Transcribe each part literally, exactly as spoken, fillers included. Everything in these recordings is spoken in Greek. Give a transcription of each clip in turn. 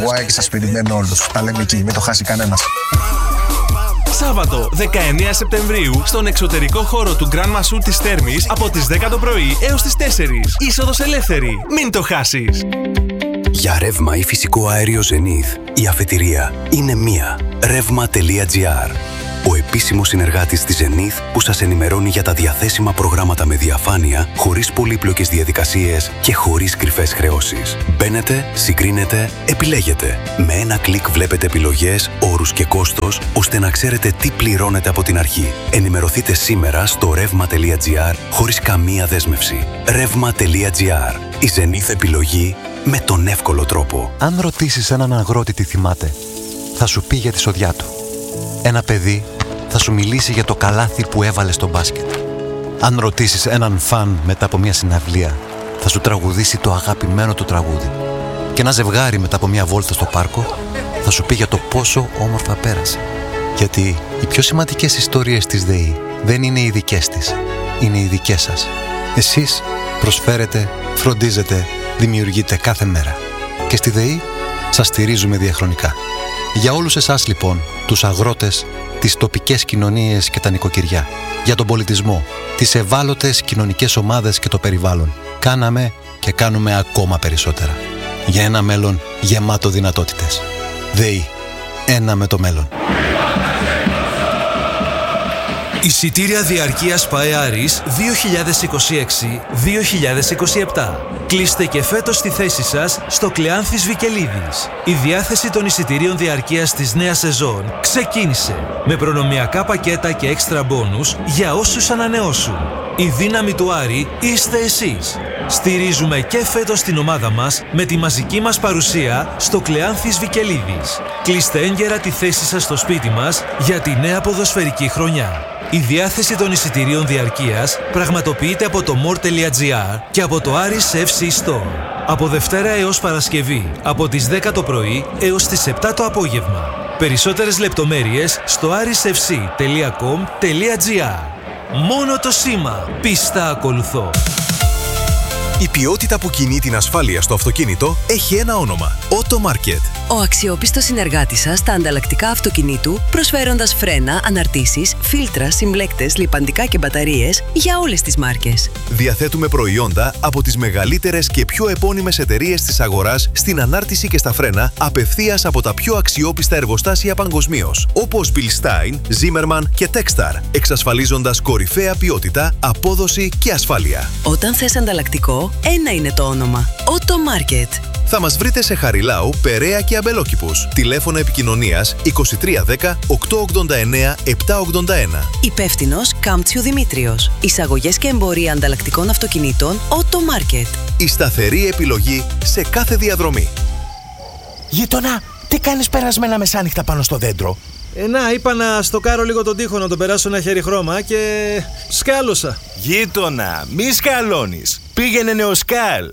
Εγώ και σας περιμένω όλους. Τα λέμε εκεί, μην το χάσει κανένας. Σάββατο, δεκαεννέα Σεπτεμβρίου, στον εξωτερικό χώρο του Grand Massou της Θέρμης από τις δέκα το πρωί έως τις τέσσερις. Είσοδος ελεύθερη. Μην το χάσεις. Για ρεύμα ή φυσικό αέριο Zenith, η αφετηρία είναι μία. ρεύμα τελεία τζι άρ. Ο επίσημος συνεργάτης της Zenith που σας ενημερώνει για τα διαθέσιμα προγράμματα με διαφάνεια, χωρίς πολύπλοκες διαδικασίες και χωρίς κρυφές χρεώσεις. Μπαίνετε, συγκρίνετε, επιλέγετε. Με ένα κλικ βλέπετε επιλογές, όρους και κόστος, ώστε να ξέρετε τι πληρώνετε από την αρχή. Ενημερωθείτε σήμερα στο ρεύμα τελεία τζι άρ χωρίς καμία δέσμευση. ρεύμα τελεία τζι άρ. Η Zenith επιλογή με τον εύκολο τρόπο. Αν ρωτήσεις έναν αγρότη τι θυμάται, θα σου πει για τη σοδιά του. Ένα παιδί θα σου μιλήσει για το καλάθι που έβαλε στο μπάσκετ. Αν ρωτήσεις έναν φαν μετά από μια συναυλία, θα σου τραγουδήσει το αγαπημένο του τραγούδι. Και ένα ζευγάρι μετά από μια βόλτα στο πάρκο θα σου πει για το πόσο όμορφα πέρασε. Γιατί οι πιο σημαντικές ιστορίες της ΔΕΗ δεν είναι οι δικές της, είναι οι δικές σας. Εσείς προσφέρετε, φροντίζετε, δημιουργείτε κάθε μέρα. Και στη ΔΕΗ σας στηρίζουμε διαχρονικά. Για όλους εσάς λοιπόν, τους αγρότες, τις τοπικές κοινωνίες και τα νοικοκυριά, για τον πολιτισμό, τις ευάλωτες κοινωνικές ομάδες και το περιβάλλον, κάναμε και κάνουμε ακόμα περισσότερα. Για ένα μέλλον γεμάτο δυνατότητες. ΔΕΗ. Ένα με το μέλλον. Εισιτήρια διαρκείας ΠΑΕ Άρης δύο χιλιάδες είκοσι έξι δύο χιλιάδες είκοσι επτά. Κλείστε και φέτος τη θέση σας στο Κλεάνθης Βικελίδης. Η διάθεση των εισιτηρίων διαρκείας της νέας σεζόν ξεκίνησε με προνομιακά πακέτα και έξτρα μπόνους για όσους ανανεώσουν. Η δύναμη του Άρη είστε εσείς. Στηρίζουμε και φέτος την ομάδα μας με τη μαζική μας παρουσία στο Κλεάνθης Βικελίδης. Κλείστε έγκαιρα τη θέση σας στο σπίτι μας για τη νέα ποδοσφαιρική χρονιά. Η διάθεση των εισιτηρίων διαρκείας πραγματοποιείται από το more τελεία τζι άρ και από το Άρης εφ σι Store. Από Δευτέρα έως Παρασκευή, από τις δέκα το πρωί έως τις επτά το απόγευμα. Περισσότερες λεπτομέρειες στο άρης εφ σι τελεία κομ τελεία τζι άρ. Μόνο το σήμα. Πίστα ακολουθώ. Η ποιότητα που κινεί την ασφάλεια στο αυτοκίνητο έχει ένα όνομα. Auto Market. Ο αξιόπιστος συνεργάτης σας στα ανταλλακτικά αυτοκινήτου, προσφέροντας φρένα, αναρτήσεις, φίλτρα, συμπλέκτες, λιπαντικά και μπαταρίες για όλες τις μάρκες. Διαθέτουμε προϊόντα από τις μεγαλύτερες και πιο επώνυμες εταιρείες της αγοράς στην ανάρτηση και στα φρένα, απευθείας από τα πιο αξιόπιστα εργοστάσια παγκοσμίως, όπως Bilstein, Zimmermann και Techstar, εξασφαλίζοντας κορυφαία ποιότητα, απόδοση και ασφάλεια. Όταν θες ανταλλακτικό, ένα είναι το όνομα. Auto Market. Θα μας βρείτε σε Χαριλάου, Περαία και Αμπελόκηπους. Τηλέφωνο επικοινωνίας είκοσι τρία δέκα οκτακόσια ογδόντα εννέα επτακόσια ογδόντα ένα. Υπεύθυνος Κάμπτσιου Δημήτριος. Εισαγωγές και εμπορία ανταλλακτικών αυτοκινήτων Auto Market. Η σταθερή επιλογή σε κάθε διαδρομή. Γείτονα, τι κάνεις περασμένα μεσάνυχτα πάνω στο δέντρο? Ε, να, είπα να στοκάρω λίγο τον τοίχο, να τον περάσω ένα χέρι χρώμα και σκάλωσα. Γείτονα, μη σκαλώνεις. Πήγαινε Νεοσκάλ.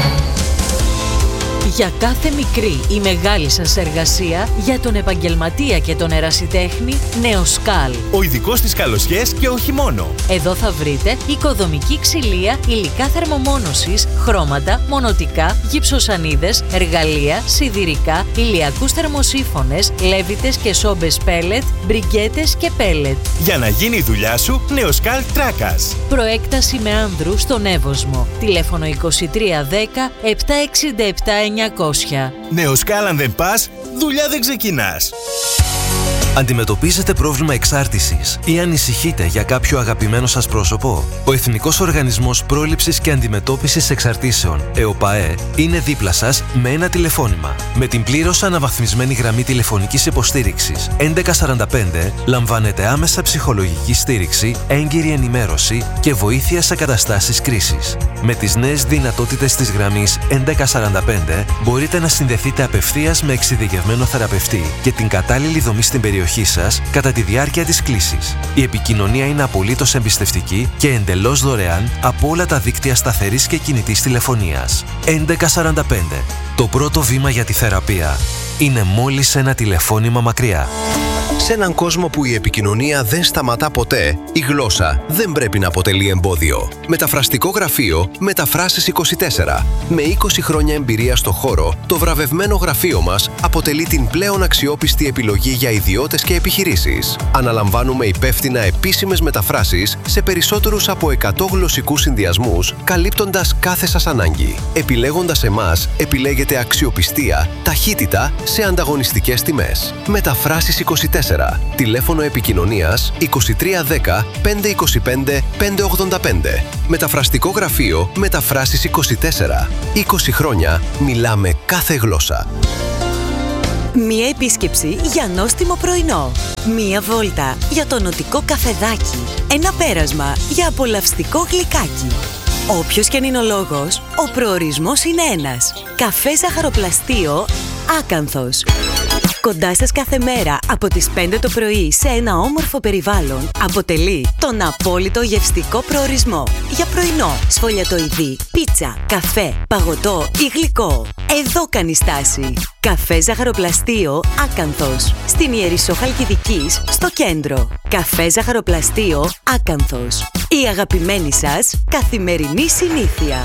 Για κάθε μικρή ή μεγάλη σας εργασία, για τον επαγγελματία και τον ερασιτέχνη, Νεοσκάλ. Ο ειδικός στις καλοσιές και όχι μόνο. Εδώ θα βρείτε οικοδομική ξυλία, υλικά θερμομόνωσης, χρώματα, μονοτικά, γυψοσανίδες, εργαλεία, σιδηρικά, ηλιακούς θερμοσύφωνες, λέβητες και σόμπες πέλετ, μπριγκέτες και πέλετ. Για να γίνει η δουλειά σου, Νεοσκάλ Τράκας. Προέκταση με άνδρου στον Εύωσμο. Τηλέφωνο είκοσι τρία δέκα επτακόσια εξήντα επτά εννιακόσια. Νεοσκάλ, αν δεν πας, δουλειά δεν ξεκινάς. Αντιμετωπίζετε πρόβλημα εξάρτησης ή ανησυχείτε για κάποιο αγαπημένο σας πρόσωπο? Ο Εθνικός Οργανισμός Πρόληψης και Αντιμετώπισης Εξαρτήσεων, ΕΟΠΑΕ, είναι δίπλα σας με ένα τηλεφώνημα. Με την πλήρως αναβαθμισμένη γραμμή τηλεφωνικής υποστήριξης έντεκα σαράντα πέντε λαμβάνετε άμεσα ψυχολογική στήριξη, έγκυρη ενημέρωση και βοήθεια σε καταστάσεις κρίσης. Με τις νέες δυνατότητες της γραμμής έντεκα σαράντα πέντε μπορείτε να συνδεθείτε απευθείας με εξειδικευμένο θεραπευτή και την κατάλληλη δομή στην περιοχή σας κατά τη διάρκεια της κλήσης. Η επικοινωνία είναι απολύτως εμπιστευτική και εντελώς δωρεάν από όλα τα δίκτυα σταθερής και κινητής τηλεφωνίας. έντεκα σαράντα πέντε. Το πρώτο βήμα για τη θεραπεία είναι μόλις ένα τηλεφώνημα μακριά. Σε έναν κόσμο που η επικοινωνία δεν σταματά ποτέ, η γλώσσα δεν πρέπει να αποτελεί εμπόδιο. Μεταφραστικό γραφείο Μεταφράσεις είκοσι τέσσερα. Με είκοσι χρόνια εμπειρία στο χώρο, το βραβευμένο γραφείο μας αποτελεί την πλέον αξιόπιστη επιλογή για ιδιώτες και επιχειρήσεις. Αναλαμβάνουμε υπεύθυνα επίσημες μεταφράσεις σε περισσότερους από εκατό γλωσσικούς συνδυασμούς, καλύπτοντας κάθε σας ανάγκη. Επιλέγοντας εμάς, επιλέγετε αξιοπιστία, ταχύτητα σε ανταγωνιστικές τιμές. Μεταφράσεις είκοσι τέσσερα. Τηλέφωνο επικοινωνίας είκοσι τρία δέκα πεντακόσια είκοσι πέντε πεντακόσια ογδόντα πέντε. Μεταφραστικό γραφείο Μεταφράσεις είκοσι τέσσερα. είκοσι χρόνια μιλάμε κάθε γλώσσα. Μία επίσκεψη για νόστιμο πρωινό. Μία βόλτα για το νοτικό καφεδάκι. Ένα πέρασμα για απολαυστικό γλυκάκι. Όποιος και αν είναι ο λόγος, ο προορισμός είναι ένας. Καφέ ζαχαροπλαστείο Άκανθος. Κοντά σας κάθε μέρα από τις πέντε το πρωί σε ένα όμορφο περιβάλλον αποτελεί τον απόλυτο γευστικό προορισμό για πρωινό, σφολιατοειδή, πίτσα, καφέ, παγωτό ή γλυκό. Εδώ κάνει στάση. Καφέ ζαχαροπλαστείο Άκανθος. Στην Ιερισσό Χαλκιδικής, στο κέντρο. Καφέ ζαχαροπλαστείο Άκανθος. Η αγαπημένη σας καθημερινή συνήθεια.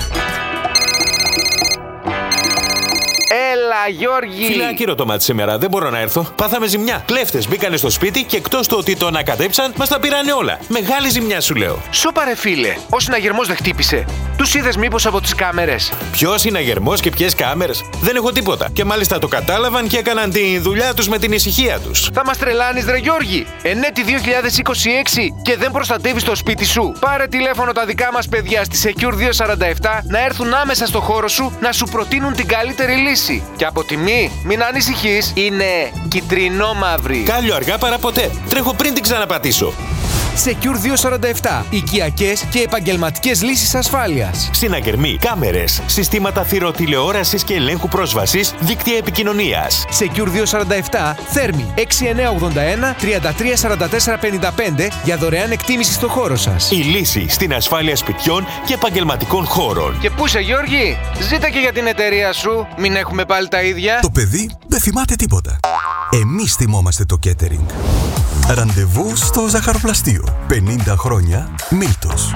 Έλα, Γιώργη! Φιλάκυρο το μάτι σήμερα, δεν μπορώ να έρθω. Πάθαμε ζημιά. Κλέφτες μπήκανε στο σπίτι και εκτός του ότι το ανακατέψαν, μας τα πήρανε όλα. Μεγάλη ζημιά σου λέω. Σώπα ρε φίλε, ο συναγερμός δεν χτύπησε. Τους είδες μήπως από τις κάμερες? Ποιος συναγερμός και ποιες κάμερες? Δεν έχω τίποτα. Και μάλιστα το κατάλαβαν και έκαναν τη δουλειά τους με την ησυχία τους. Θα μας τρελάνεις ρε Γιώργη! Ενέτη δύο χιλιάδες είκοσι έξι και δεν προστατεύεις το σπίτι σου. Πάρε τηλέφωνο τα δικά μας παιδιά στη Secure διακόσια σαράντα επτά να έρθουν άμεσα στο χώρο σου να σου προτείνουν την καλύτερη λύση. Και από τιμή, μην ανησυχείς, είναι κυτρινό-μαύρη. Κάλιο αργά παρά ποτέ. Τρέχω πριν την ξαναπατήσω. Secure διακόσια σαράντα επτά. Οικιακές και επαγγελματικές λύσεις ασφάλειας. Συναγερμοί, κάμερες, συστήματα θηροτηλεόρασης και ελέγχου πρόσβασης, δίκτυα επικοινωνίας. Secure διακόσια σαράντα επτά, Θέρμη έξι εννιά ογδόντα ένα τριάντα τρία σαράντα τέσσερα πενήντα πέντε για δωρεάν εκτίμηση στο χώρο σας. Η λύση στην ασφάλεια σπιτιών και επαγγελματικών χώρων. Και πού είσαι Γιώργη, ζήτα και για την εταιρεία σου, μην έχουμε πάλι τα ίδια. Το παιδί δεν θυμάται τίποτα. Εμείς θυμόμαστε το catering. Ραντεβού στο ζαχαροπλαστείο. πενήντα χρόνια Μίλτος.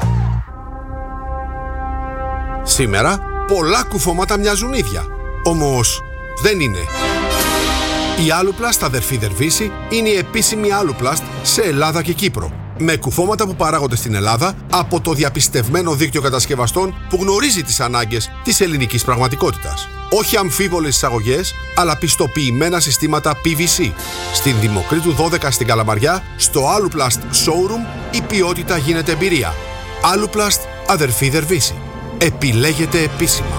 Σήμερα πολλά κουφώματα μοιάζουν ίδια. Όμως δεν είναι. Η Aluplast αδερφή Δερβίση είναι η επίσημη Aluplast σε Ελλάδα και Κύπρο. Με κουφώματα που παράγονται στην Ελλάδα από το διαπιστευμένο δίκτυο κατασκευαστών που γνωρίζει τις ανάγκες της ελληνικής πραγματικότητας. Όχι αμφίβολες εισαγωγές, αλλά πιστοποιημένα συστήματα πι βι σι. Στην Δημοκρίτου δώδεκα στην Καλαμαριά, στο Aluplast Showroom, η ποιότητα γίνεται εμπειρία. Aluplast αδερφή Δερβίση. Επιλέγετε επίσημα.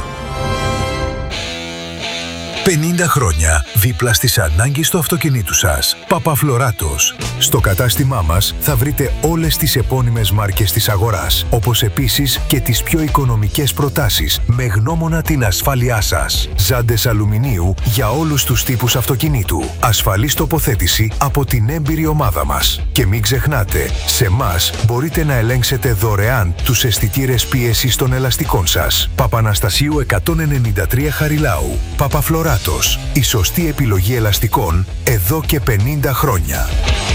πενήντα χρόνια δίπλα στις ανάγκες του αυτοκινήτου σας. Παπαφλωράτος. Στο κατάστημά μας θα βρείτε όλες τις επώνυμες μάρκες της αγοράς, όπως επίσης και τις πιο οικονομικές προτάσεις, με γνώμονα την ασφάλειά σας. Ζάντες αλουμινίου για όλους τους τύπους αυτοκινήτου. Ασφαλής τοποθέτηση από την έμπειρη ομάδα μας. Και μην ξεχνάτε, σε μας μπορείτε να ελέγξετε δωρεάν τους αισθητήρες πίεσης των ελαστικών σας. Παπαναστασίου εκατόν ενενήντα τρία Χαριλάου. Παπαφλωράτος. Η σωστή επιλογή ελαστικών εδώ και πενήντα χρόνια.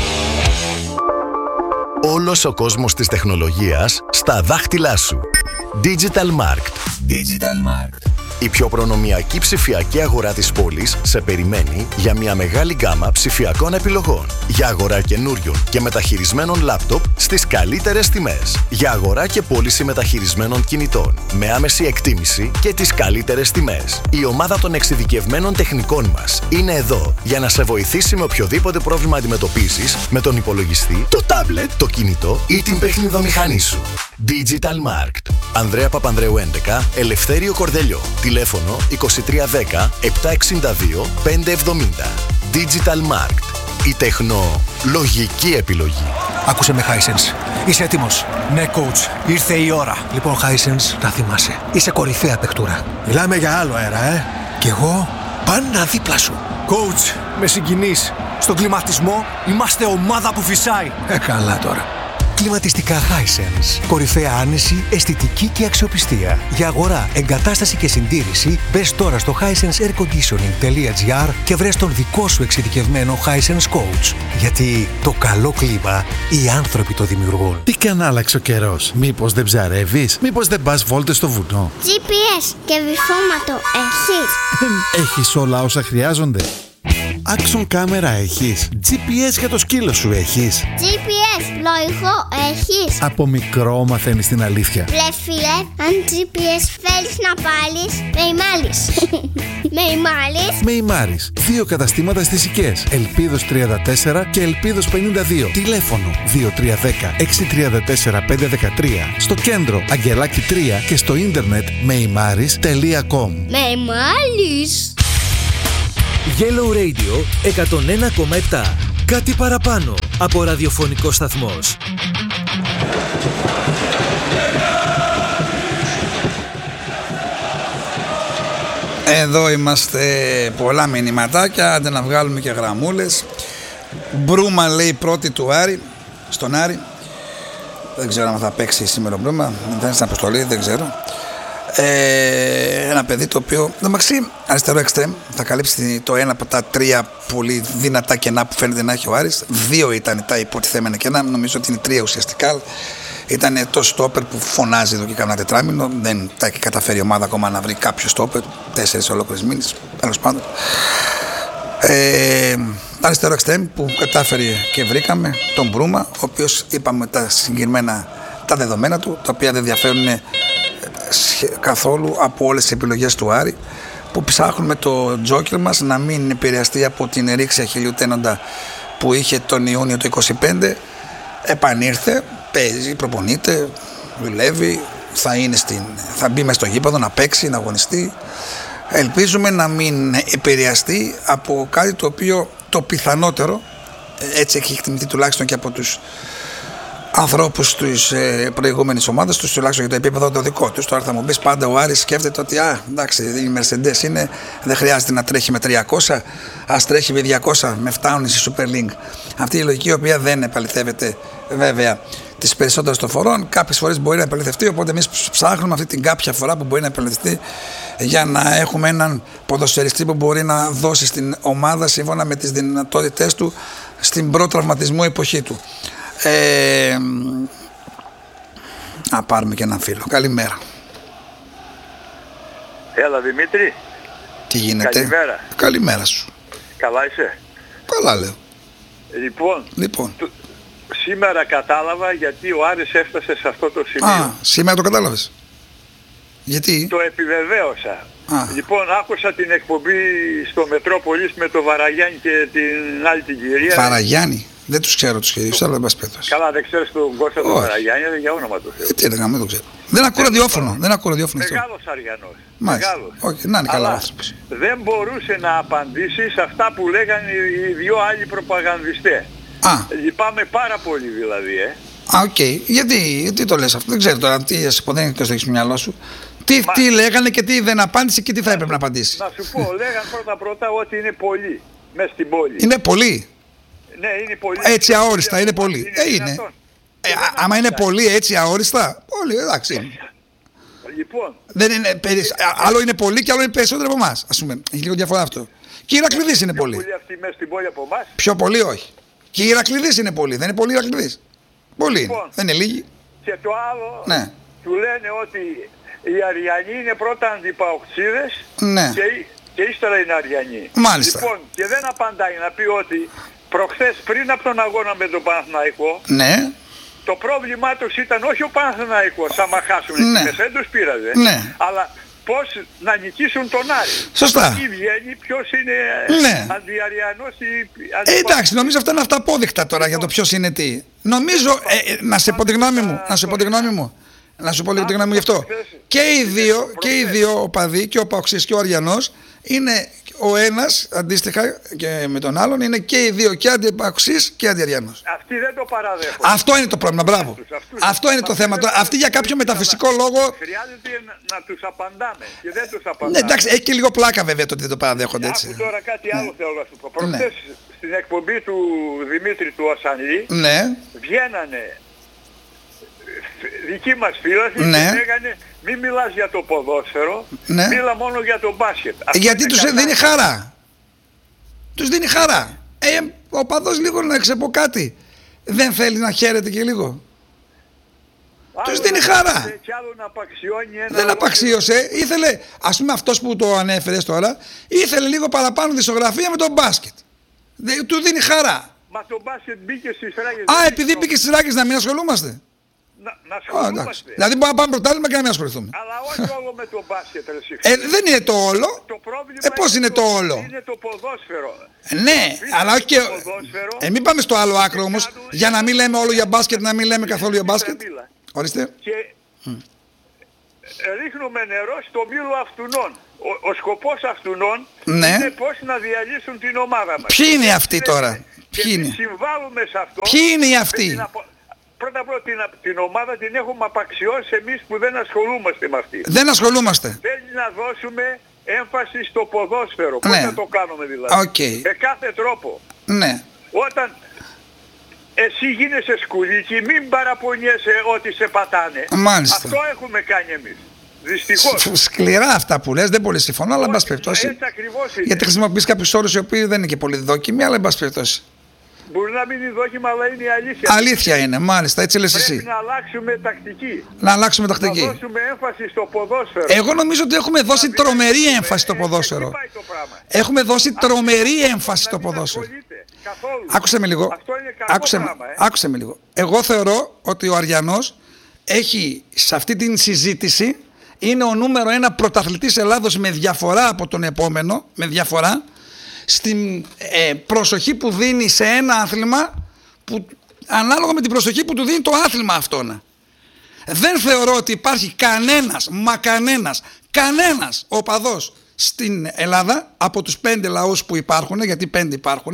Όλος ο κόσμος της τεχνολογίας στα δάχτυλά σου. Digital Markt. Digital Markt. Η πιο προνομιακή ψηφιακή αγορά της πόλης σε περιμένει για μια μεγάλη γκάμα ψηφιακών επιλογών. Για αγορά καινούριων και μεταχειρισμένων λάπτοπ στις καλύτερες τιμές. Για αγορά και πώληση μεταχειρισμένων κινητών. Με άμεση εκτίμηση και τις καλύτερες τιμές. Η ομάδα των εξειδικευμένων τεχνικών μας είναι εδώ για να σε βοηθήσει με οποιοδήποτε πρόβλημα αντιμετωπίζεις με τον υπολογιστή, το τάμπλετ, το κινητό ή την παιχνιδομηχανή σου. Digital Markt. Ανδρέα Παπανδρέου έντεκα, Ελευθέριο Κορδελιό. Τηλέφωνο είκοσι τρία δέκα επτακόσια εξήντα δύο πεντακόσια εβδομήντα. Digital Markt. Η τεχνολογική επιλογή. Άκουσε με, Hisense. Είσαι έτοιμος? Ναι, coach. Ήρθε η ώρα. Λοιπόν, Hisense, να θυμάσαι. Είσαι κορυφαία παιχτούρα. Μιλάμε για άλλο αέρα, ε. Κι εγώ πάντα δίπλα σου. Coach, με συγκινείς. Στον κλιματισμό είμαστε ομάδα που φυσάει. Ε, καλά τώρα. Κλιματιστικά Hisense. Κορυφαία άνεση, αισθητική και αξιοπιστία. Για αγορά, εγκατάσταση και συντήρηση, μπες τώρα στο hisense air conditioning τελεία gr και βρες τον δικό σου εξειδικευμένο Hisense Coach. Γιατί το καλό κλίμα οι άνθρωποι το δημιουργούν. Τι και αν άλλαξε ο καιρός. Μήπως δεν ψαρεύεις, μήπως δεν πας βόλτες στο βουνό. τζι πι ες και βυθόματο έχεις. Έχεις όλα όσα χρειάζονται. Action κάμερα έχεις. τζι πι ες για το σκύλο σου έχεις. τζι πι ες πλοηγό έχεις. Από μικρό μαθαίνεις την αλήθεια. Ρε φίλε, αν τζι πι ες θέλεις να πάρεις, με ημάλεις. Με ημάλεις. Με ημάρεις. Δύο καταστήματα στις Οικές. Ελπίδος τριάντα τέσσερα και Ελπίδος πενήντα δύο. Τηλέφωνο δύο τρία ένα μηδέν έξι τρία τέσσερα πέντε ένα τρία. Στο κέντρο Αγγελάκι τρία και στο ίντερνετ μεϊμάρις τελεία κομ. Με ημάλεις. Yellow Radio εκατόν ένα κόμμα επτά. Κάτι παραπάνω από ραδιοφωνικό σταθμός. Εδώ είμαστε, πολλά μηνυματάκια, άντε να βγάλουμε και γραμμούλες. Μπρούμα λέει πρώτη του Άρη, στον Άρη. Δεν ξέρω αν θα παίξει σήμερα ο Μπρούμα, δεν είναι στην αποστολή, δεν ξέρω. Ε, ένα παιδί το οποίο, εντάξει, αριστερό εξτρέμ, θα καλύψει το ένα από τα τρία πολύ δυνατά κενά που φαίνεται να έχει ο Άρης. Δύο ήταν τα υποτιθέμενα κενά, νομίζω ότι είναι τρία ουσιαστικά. Ήταν το στόπερ που φωνάζει εδώ και κάνα τετράμινο. Δεν τα έχει καταφέρει η ομάδα ακόμα να βρει κάποιο στόπερ. Τέσσερις ολόκληρες μήνες, τέλος πάντων. Ε, αριστερό εξτρέμ που κατάφερε και βρήκαμε, τον Μπρούμα, ο οποίος είπαμε τα συγκεκριμένα τα δεδομένα του, τα οποία δεν διαφέρουν καθόλου από όλες τις επιλογές του Άρη, που ψάχνουμε το τζόκερ μας να μην επηρεαστεί από την ρήξη αχιλλείου τένοντα που είχε τον Ιούνιο του είκοσι πέντε. Επανήρθε, παίζει, προπονείται, δουλεύει, θα, είναι στην, θα μπει μες στο γήπεδο να παίξει, να αγωνιστεί. Ελπίζουμε να μην επηρεαστεί από κάτι το οποίο το πιθανότερο, έτσι έχει εκτιμηθεί τουλάχιστον και από τους ανθρώπους της ε, προηγούμενης ομάδας τους, τουλάχιστον για το επίπεδο το δικό τους. Τώρα θα μου πεις πάντα ο Άρης σκέφτεται ότι α, εντάξει, η Mercedes είναι, δεν χρειάζεται να τρέχει με τριακόσια, ας τρέχει με διακόσια, με φτάνουν στη Super League. Αυτή η λογική η οποία δεν επαληθεύεται βέβαια τις περισσότερες των φορών. Κάποιες φορές μπορεί να επαληθευτεί, οπότε εμείς ψάχνουμε αυτή την κάποια φορά που μπορεί να επαληθευτεί για να έχουμε έναν ποδοσφαιριστή που μπορεί να δώσει στην ομάδα σύμφωνα με τις δυνατότητές του στην προτραυματισμού εποχή του. Ε, να πάρουμε και έναν φίλο. Καλημέρα. Έλα Δημήτρη. Τι γίνεται? Καλημέρα. Καλημέρα σου. Καλά είσαι? Καλά λέω. Λοιπόν, λοιπόν. Το, σήμερα κατάλαβα γιατί ο Άρης έφτασε σε αυτό το σημείο. Α, σήμερα το κατάλαβες? Γιατί? Το επιβεβαίωσα. Α. Λοιπόν, άκουσα την εκπομπή στο Μετρόπολης με τον Βαραγιάννη και την άλλη την κυρία. Βαραγιάννη. Δεν τους ξέρω τους κυρίους, αλλά δεν πας πέτος. Καλά, δεν ξέρεις τον Κώστα τον Βαραγιάννη, για όνομα του Θεού. Ε, τι έλεγα, δεν το ξέρω. Δεν ακούω ραδιόφωνο. Δεν ακούω ραδιόφωνο. Μεγάλος Αριανός. Μάλιστα. Μεγάλος. Όχι, να είναι καλά ο άνθρωπος. Δεν μπορούσε να απαντήσει σε αυτά που λέγανε οι δυο άλλοι προπαγανδιστές. Α. Λυπάμαι πάρα πολύ δηλαδή, ε. Α, οκ. Okay. Γιατί, γιατί το λες αυτό? Δεν ξέρω τώρα τι εσύ ποτέ δεν έχεις στο μυαλό σου. Τι, Μα... τι λέγανε και τι δεν απάντησε και τι θα έπρεπε να απαντήσει. Να σου πω, λέγανε πρώτα πρώτα ότι είναι πολύ μες στην πόλη. Είναι πολύ. Ναι, είναι πολύ. Έτσι αόριστα, είναι πολύ. Είναι. Ε, είναι. Ε, ε, άμα είναι πολύ έτσι αόριστα, πολύ, εντάξει. Λοιπόν. Δεν είναι, περισ... άλλο είναι πολύ και άλλο είναι περισσότερο από εμάς. Ας πούμε, έχει λίγο διαφορά αυτό. Και η Ηρακλήδης είναι πολύ. Πιο πολύ αυτή μέσα στην πόλη από εμάς. Πιο πολύ όχι. Και η Ηρακλήδης είναι πολύ. Δεν είναι πολύ η Ηρακλήδης. Πολύ λοιπόν, είναι. Δεν είναι λίγοι. Και το άλλο, ναι. Του λένε ότι οι Αριανοί είναι πρώτα αντιπαοξίδες ναι. και, και ύστερα είναι Αριανοί. Μάλιστα. Λοιπόν, και δεν απαντάει να πει ότι προχθές πριν από τον αγώνα με τον Παναθηναϊκό, ναι. Το πρόβλημά τους ήταν όχι ο Παναθηναϊκός, άμα χάσουν ναι. εκεί μέσα, δεν τους πείραζε, ναι. αλλά πώς να νικήσουν τον Άρη. Σωστά. Τι βγαίνει, ποιος είναι ναι. αντιαριανός ή ε, εντάξει, νομίζω αυτά είναι αυταπόδεικτα τώρα για το ποιος είναι τι. Νομίζω, ε, να σε πω τη γνώμη μου, να σου πω τη γνώμη μου. Να σου πω λίγο τη γνώμη μου γι' αυτό. Και οι δύο, και οι δύο οπαδοί, και ο Παοξής και ο Αριανός, είναι ο ένας αντίστοιχα και με τον άλλον, είναι και οι δύο, και αντιπαοξής και αντιαριανός. Αυτοί δεν το παραδέχονται. Αυτό είναι το πρόβλημα, μπράβο. Αυτούς, αυτούς, αυτό είναι το θέμα. Αυτοί για κάποιο μεταφυσικό λόγο. Χρειάζεται να, να τους απαντάμε και δεν τους απαντάμε. Ναι, εντάξει, έχει και λίγο πλάκα βέβαια το ότι δεν το παραδέχονται έτσι. Άκου τώρα κάτι άλλο ναι. θέλω να σου πω. Προχθές ναι. στην εκπομπή του Δημήτρη του Ασανλή ναι. βγαίνανε δική μας φίλαθη Ναι. και λέγανε μην μιλάς για το ποδόσφαιρο, Ναι. μίλα μόνο για το μπάσκετ. Αυτό Γιατί είναι τους κατά. δίνει χαρά. Τους δίνει χαρά. Ε, ο παδός λίγο να ξεπώ κάτι. Δεν θέλει να χαίρεται και λίγο. Τους δίνει χαρά. Και άλλο να απαξιώνει ένα Δεν απαξίωσε. Ήθελε, ας πούμε αυτός που το ανέφερες τώρα, ήθελε λίγο παραπάνω δισογραφία με τον μπάσκετ. Δεν, του δίνει χαρά. Μα το μπάσκετ μπήκε στις ράγες. Α, επειδή μπήκε στις ράγες να μην ασχολούμαστε. Να, να Α, ασχολούμαστε. εντάξει. Δηλαδή μπορούμε να πάμε πρωτάθλημα και να μην ασχοληθούμε. Αλλά όχι όλο με το μπάσκετ. ρε, εσύ. Ε, δεν είναι το όλο. Το πρόβλημα Ε, πώς είναι το όλο. Είναι το ποδόσφαιρο. Ναι, αλλά όχι και... Ε, μην πάμε στο άλλο άκρο όμως, για να μην λέμε όλο για μπάσκετ, να μην λέμε καθόλου για μπάσκετ. Ορίστε. Και ρίχνουμε νερό στο μήλο αυτουνών. Ο, ο σκοπός αυτουνών Ναι. είναι πώς να διαλύσουν την ομάδα μας. Ποιοι είναι αυτοί τώρα. Και Ποιοι εμείς είναι. συμβάλλουμε σε αυτό. Ποιοι είναι οι με αυτοί? την απο- Πρώτα απ' όλα την, την ομάδα την έχουμε απαξιώσει εμείς που δεν ασχολούμαστε με αυτή. Δεν ασχολούμαστε. Θέλει να δώσουμε έμφαση στο ποδόσφαιρο. Πώς Ναι. θα το κάνουμε δηλαδή. Οκ. Με κάθε τρόπο. Ναι. Όταν εσύ γίνεσαι σκουλίκι, μην παραπονιέσαι ότι σε πατάνε. Μάλιστα. Αυτό έχουμε κάνει εμείς. Δυστυχώς. Σ- Σκληρά αυτά που λες, δεν πολύ συμφωνώ, αλλά εν πάση περιπτώσει. Έτσι ακριβώς είναι. Γιατί χρησιμοποιείς κάποιους όρους οι οποίοι δεν είναι και πολύ δόκιμοι, αλλά εν πάση περιπτώσει. Μπορεί να μην είναι δόκιμα, αλλά είναι η αλήθεια. Αλήθεια είναι, μάλιστα, έτσι λες Πρέπει εσύ. να αλλάξουμε τακτική. Να αλλάξουμε Να τακτική. δώσουμε έμφαση στο ποδόσφαιρο. Εγώ νομίζω ότι έχουμε δώσει τρομερή έμφαση στο ποδόσφαιρο. Έχουμε δώσει τρομερή έμφαση στο ποδόσφαιρο. Άκουσε με λίγο. Αυτό είναι κακό Άκουσε με, πράγμα, ε. άκουσε με λίγο. Εγώ θεωρώ ότι ο Αριανός έχει σε αυτή την συζήτηση είναι ο νούμερο ένα πρωταθλητής Ελλάδος με διαφορά από τον επόμενο, με διαφορά, στην ε, προσοχή που δίνει σε ένα άθλημα που, ανάλογα με την προσοχή που του δίνει το άθλημα αυτόν. Δεν θεωρώ ότι υπάρχει κανένας, μα κανένας, κανένας οπαδός στην Ελλάδα από τους πέντε λαούς που υπάρχουν, γιατί πέντε υπάρχουν,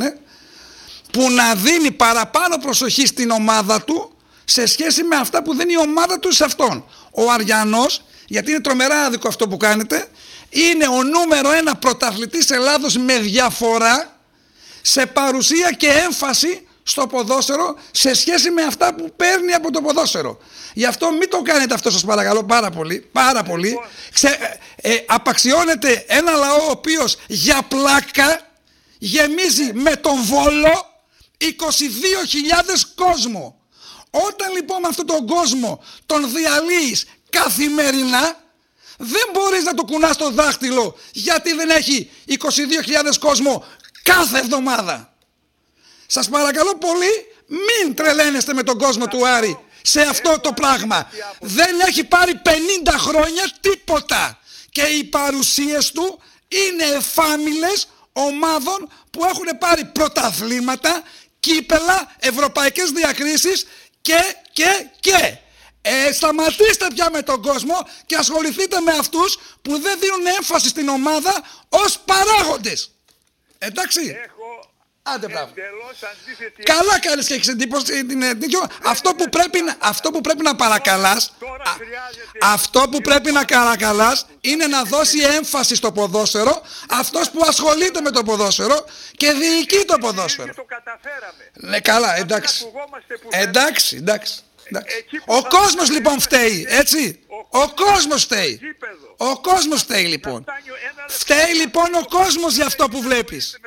που να δίνει παραπάνω προσοχή στην ομάδα του σε σχέση με αυτά που δίνει η ομάδα του σε αυτόν. Ο Αριανός, γιατί είναι τρομερά άδικο αυτό που κάνετε, είναι ο νούμερο ένα πρωταθλητής Ελλάδος με διαφορά σε παρουσία και έμφαση στο ποδόσφαιρο σε σχέση με αυτά που παίρνει από το ποδόσφαιρο. Γι' αυτό μην το κάνετε αυτό, σας παρακαλώ πάρα πολύ, πάρα πολύ. Ξε, ε, ε, απαξιώνετε ένα λαό ο οποίος για πλάκα γεμίζει με τον Βόλο είκοσι δύο χιλιάδες κόσμο. Όταν λοιπόν με αυτόν τον κόσμο τον διαλύεις καθημερινά, δεν μπορείς να το κουνάς στο δάχτυλο γιατί δεν έχει είκοσι δύο χιλιάδες κόσμο κάθε εβδομάδα. Σας παρακαλώ πολύ, μην τρελαίνεστε με τον κόσμο του Άρη σε αυτό το πράγμα. Δεν έχει πάρει πενήντα χρόνια τίποτα και οι παρουσίες του είναι εφάμιλες ομάδων που έχουν πάρει πρωταθλήματα, κύπελα, ευρωπαϊκές διακρίσεις και, και, και. Ε, σταματήστε πια με τον κόσμο και ασχοληθείτε με αυτούς που δεν δίνουν έμφαση στην ομάδα ως παράγοντες. Εντάξει. Έχω Άντε, μπράβο. εντελώς αντίθετη. Καλά κάνεις και έχεις εντύπωση. την- την- Αυτό που πρέπει να, αυτό που πρέπει να παρακαλάς, α, αυτό που πρέπει να παρακαλάς είναι να δώσει έμφαση στο ποδόσφαιρο αυτός που ασχολείται με το ποδόσφαιρο και διοικεί το ποδόσφαιρο. Ναι, καλά, εντάξει. Εντάξει, εντάξει. εντάξει. Ο κόσμος λοιπόν φταίει, έτσι. Ο κόσμος φταίει. Ο κόσμος φταίει λοιπόν. Φταίει λοιπόν ο κόσμος για αυτό που βλέπεις.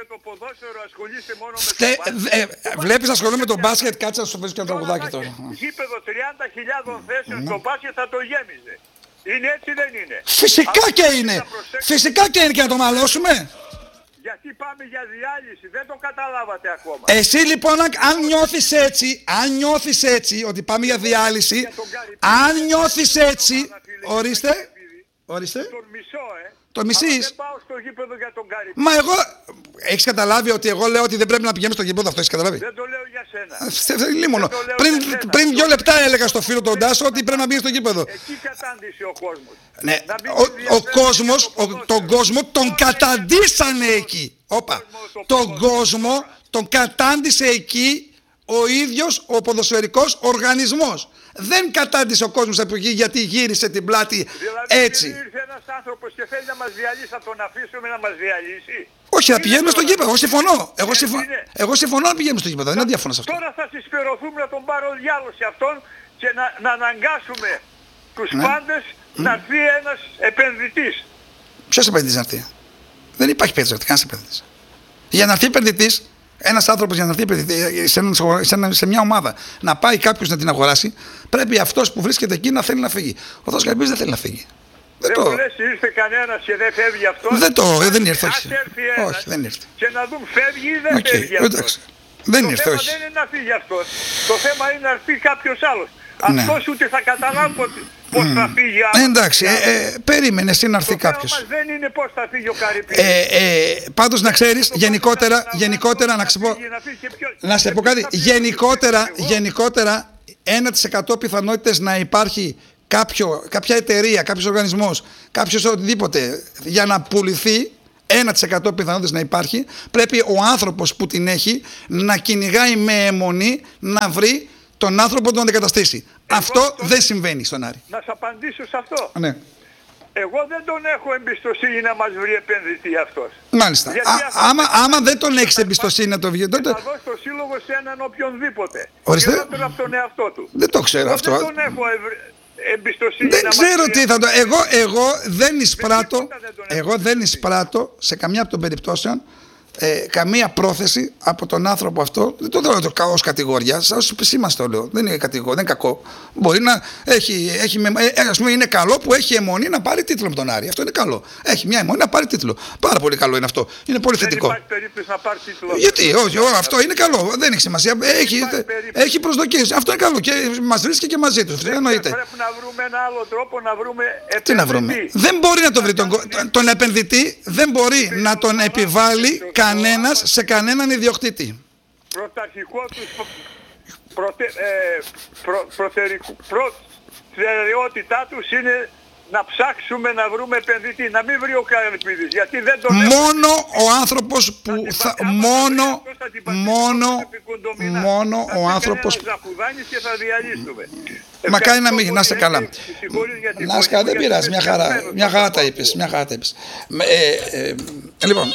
Φτε... Ε, βλέπεις να ασχολούμαι με τον μπάσκετ, κάτσε να σου φέρεις και ένα τραγουδάκι τώρα. Γήπεδο τριάντα χιλιάδες θέσεων στο μπάσκετ θα το γέμιζε. Είναι έτσι, δεν είναι? Φυσικά και είναι. Φυσικά και είναι και να το μαλώσουμε. Γιατί πάμε για διάλυση, δεν το καταλάβατε ακόμα. Εσύ λοιπόν αν, αν νιώθεις έτσι, αν νιώθεις έτσι ότι πάμε για διάλυση, αν νιώθεις έτσι, ορίστε, ορίστε, Τον μισό, ε. το μισείς. Δεν πάω στο γήπεδο για τον Καρυπίδη. Μα εγώ, έχεις καταλάβει ότι εγώ λέω ότι δεν πρέπει να πηγαίνουμε στο γήπεδο, αυτό έχεις καταλάβει? Δεν το λέω για σένα. Λίμωνο. Πριν, πριν δύο λεπτά έλεγα στο φίλο τον Τάσο ότι πρέπει να μπει στο γήπεδο. Εκεί κατάντησε ο κόσμος. Ναι, ο, ο κόσμος, ο, τον κόσμο τον καταντήσανε εκεί. Όπα, τον κόσμο τον κατάντησε εκεί ο ίδιος ο ποδοσφαιρικός οργανισμός. Δεν κατάντησε ο κόσμος από εκεί γιατί γύρισε την πλάτη έτσι. Δηλαδή ήρθε ένας άνθρωπος και θέλει να μας διαλύσει, θα τον αφήσουμε να μας διαλύσει? Όχι, να πηγαίνουμε στο γήπεδο. Εγώ συμφωνώ. Εγώ, συμφω... Εγώ συμφωνώ να πηγαίνουμε στο γήπεδο. Δεν είναι αδιάφωνο σε αυτό. Τώρα θα συσπηρωθούμε να τον πάρω διάλωση αυτόν και να, να αναγκάσουμε τους Ναι. πάντες mm. να έρθει ένας επενδυτής. Ποιος επενδυτής να έρθει? Δεν υπάρχει περίπτωση κανένας επενδυτής. Για να έρθει επενδυτής, ένας άνθρωπος για να έρθει επενδυτής, σε, ένα, σε, ένα, σε μια ομάδα να πάει κάποιος να την αγοράσει, πρέπει αυτός που βρίσκεται εκεί να θέλει να φύγει. Ο Θόδωρος Καρυπίδης δεν θέλει να φύγει. Δεν, δεν μου το... λες ήρθε κανένας και δεν φεύγει αυτός. Δεν το, ε, δεν ήρθε. Ας έρθει ένας όχι, δεν ήρθε. και να δουν φεύγει ή δεν okay, φεύγει αυτός. Εντάξει. Δεν το ήρθε, θέμα όχι. δεν είναι να φύγει αυτός. Το θέμα είναι να έρθει κάποιος άλλος. Ναι. Αυτός ούτε θα καταλάβει πώς mm. θα φύγει άλλος. Εντάξει, ε, ε, περίμενε εσύ να έρθει κάποιος. Το θέμα μας δεν είναι πώς θα φύγει ο Καρυπίδης. Ε, ε, πάντως να ξέρεις, γενικότερα, γενικότερα να ξεπώ... Να σε πω κάτι, γενικότερα, γενικότερα ένα τοις εκατό πιθανότητες να υπάρχει κάποιο, κάποια εταιρεία, κάποιος οργανισμός, κάποιος οτιδήποτε για να πουληθεί, ένα τοις εκατό πιθανότητες να υπάρχει, πρέπει ο άνθρωπος που την έχει να κυνηγάει με αιμονή να βρει τον άνθρωπο που τον αντικαταστήσει. Εγώ αυτό τον... δεν συμβαίνει στον Άρη. Να σας απαντήσω σε αυτό. Ναι. Εγώ δεν τον έχω εμπιστοσύνη να μας βρει επενδυτή αυτός. Μάλιστα. Α, άμα, άμα δεν τον έχεις εμπιστοσύνη να το βγει, τότε... Θα δώσει το σύλλογο σε έναν οποιονδήποτε. Ορίστε. Χειρότερο από τον εαυτό του. Δεν το ξέρω εγώ αυτό. Δεν τον έχω εμπιστοσύνη δεν να ξέρω μας τι θα το... Εγώ, εγώ δεν εισπράττω, εγώ δεν εισπράττω σε καμιά από των περιπτώσεων Ε, καμία πρόθεση από τον άνθρωπο αυτό. Δεν το θέλω ως κατηγορία, ως σήμανση το λέω. Δεν είναι κατηγορία, δεν είναι κακό. Μπορεί να έχει, έχει ε, ας πούμε, είναι καλό που έχει αιμονή να πάρει τίτλο με τον Άρη. Αυτό είναι καλό. Έχει μια αιμονή να πάρει τίτλο. Πάρα πολύ καλό είναι αυτό. Είναι πολύ δεν θετικό. Δεν υπάρχει περίπτωση να πάρει τίτλο. Γιατί, όχι, όχι, αυτό είναι καλό. Δεν έχει σημασία. Έχει, έχει προσδοκίες. Αυτό είναι καλό και μας βρίσκει και μαζί του. Δεν εννοείται. Πρέπει να βρούμε ένα άλλο τρόπο να βρούμε επενδυτή. Τι να βρούμε. Δεν μπορεί να τον βρει τον, τον επενδυτή, δεν μπορεί να τον επιβάλλει κανένας σε κανέναν ιδιοκτήτη. Πρωταρχικό τους προτε, ε, προ, προτερικού, προτεραιότητά τους είναι να ψάξουμε να βρούμε επενδυτή, να μην βρει ο Καρυπίδης, γιατί δεν τον μόνο έχουμε. Ο άνθρωπος που θα, θα μόνο μόνο μόνο ο άνθρωπος θα και θα διαλύσουμε. Μακάρι να μην, να είσαι καλά. Να είσαι καλά, δεν πειράζει, μια χαρά, μια χαρά τα είπες, μια χαρά τα είπες. Ε, ε, ε, λοιπόν,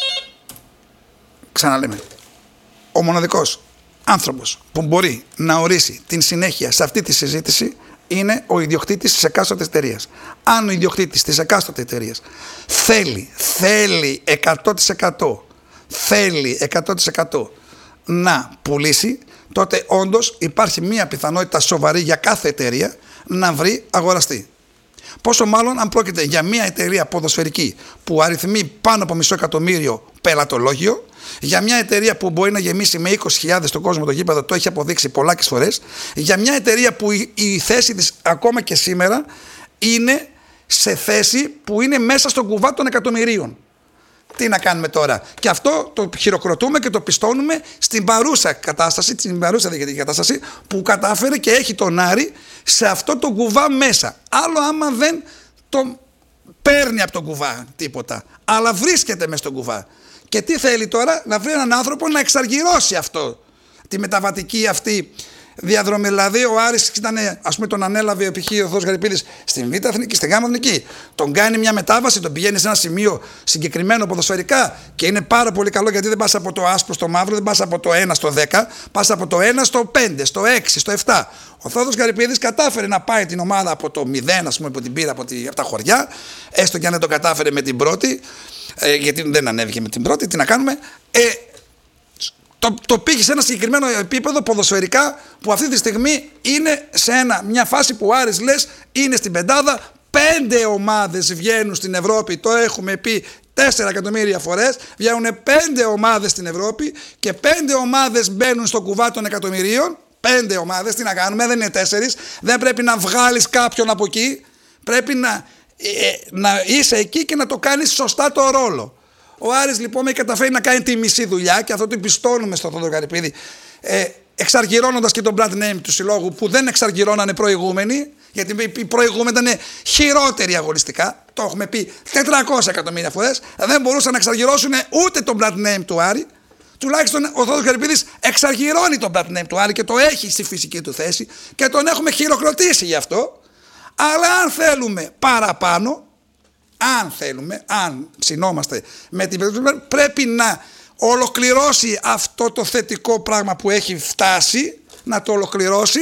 ξαναλέμε, ο μοναδικός άνθρωπος που μπορεί να ορίσει την συνέχεια σε αυτή τη συζήτηση είναι ο ιδιοκτήτης της εκάστοτε εταιρείας. Αν ο ιδιοκτήτης της εκάστοτε εταιρείας θέλει, θέλει εκατό τοις εκατό, θέλει εκατό τοις εκατό να πουλήσει, τότε όντως υπάρχει μία πιθανότητα σοβαρή για κάθε εταιρεία να βρει αγοραστή. Πόσο μάλλον αν πρόκειται για μια εταιρεία ποδοσφαιρική που αριθμεί πάνω από μισό εκατομμύριο πελατολόγιο, για μια εταιρεία που μπορεί να γεμίσει με είκοσι χιλιάδες τον κόσμο το γήπεδο, το έχει αποδείξει πολλάκις φορές, για μια εταιρεία που η, η θέση της ακόμα και σήμερα είναι σε θέση που είναι μέσα στον κουβά των εκατομμυρίων. Τι να κάνουμε τώρα? Και αυτό το χειροκροτούμε και το πιστώνουμε στην παρούσα κατάσταση, στην παρούσα διοικητική κατάσταση που κατάφερε και έχει τον Άρη σε αυτό το κουβά μέσα. Άλλο άμα δεν το παίρνει από τον κουβά τίποτα, αλλά βρίσκεται μέσα στον κουβά. Και τι θέλει τώρα? Να βρει έναν άνθρωπο να εξαργυρώσει αυτό, τη μεταβατική αυτή διαδρομή. Δηλαδή ο Άρης ήταν, ας πούμε, τον ανέλαβε π.χ. ο Θόδωρος Καρυπίδης στην Β' Εθνική, στην Γ' Εθνική. Τον κάνει μια μετάβαση, τον πηγαίνει σε ένα σημείο συγκεκριμένο ποδοσφαιρικά και είναι πάρα πολύ καλό, γιατί δεν πας από το άσπρο στο μαύρο, δεν πας από το ένα στο δέκα, πας από το ένα στο πέντε, στο έξι, στο επτά. Ο Θόδωρος Καρυπίδης κατάφερε να πάει την ομάδα από το μηδέν, ας πούμε, που την πήρε από, τη, από τα χωριά, έστω και αν δεν το κατάφερε με την πρώτη, ε, γιατί δεν ανέβηκε με την πρώτη, τι να κάνουμε. Ε, Το, το πήγε σε ένα συγκεκριμένο επίπεδο ποδοσφαιρικά που αυτή τη στιγμή είναι σε ένα, μια φάση που ο Άρης, λες, είναι στην πεντάδα. Πέντε ομάδες βγαίνουν στην Ευρώπη, το έχουμε πει τέσσερα εκατομμύρια φορές. Βγαίνουν πέντε ομάδες στην Ευρώπη και πέντε ομάδες μπαίνουν στο κουβά των εκατομμυρίων. Πέντε ομάδες, τι να κάνουμε, δεν είναι τέσσερις. Δεν πρέπει να βγάλεις κάποιον από εκεί. Πρέπει να, ε, να είσαι εκεί και να το κάνεις σωστά το ρόλο. Ο Άρης λοιπόν έχει καταφέρει να κάνει τη μισή δουλειά και αυτό το πιστώνουμε στον Θόδωρο Καρυπίδη, ε, εξαργυρώνοντας και τον brand name του συλλόγου που δεν εξαργυρώνανε προηγούμενοι, γιατί οι προηγούμενοι ήταν χειρότεροι αγωνιστικά. Το έχουμε πει τετρακόσια εκατομμύρια φορές. Δεν μπορούσαν να εξαργυρώσουν ούτε τον brand name του Άρη. Τουλάχιστον ο Θόδωρος Καρυπίδης εξαργυρώνει τον brand name του Άρη και το έχει στη φυσική του θέση και τον έχουμε χειροκροτήσει γι' αυτό. Αλλά αν θέλουμε παραπάνω, αν θέλουμε, αν ψινόμαστε με την περίπτωση, πρέπει να ολοκληρώσει αυτό το θετικό πράγμα που έχει φτάσει, να το ολοκληρώσει